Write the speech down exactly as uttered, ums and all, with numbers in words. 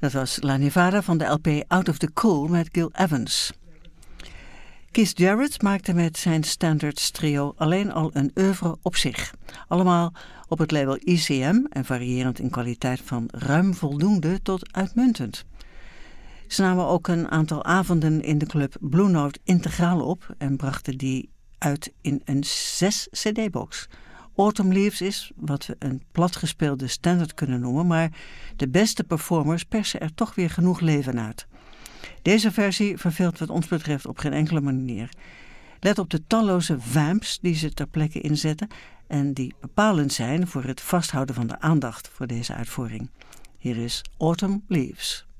Dat was La Nevada van de L P Out of the Cool met Gil Evans. Keith Jarrett maakte met zijn Standards trio alleen al een oeuvre op zich. Allemaal op het label E C M en variërend in kwaliteit van ruim voldoende tot uitmuntend. Ze namen ook een aantal avonden in de club Blue Note integraal op en brachten die uit in een zes cd-box. Autumn Leaves is wat we een platgespeelde standard kunnen noemen, maar de beste performers persen er toch weer genoeg leven uit. Deze versie verveelt wat ons betreft op geen enkele manier. Let op de talloze vamps die ze ter plekke inzetten en die bepalend zijn voor het vasthouden van de aandacht voor deze uitvoering. Hier is Autumn Leaves.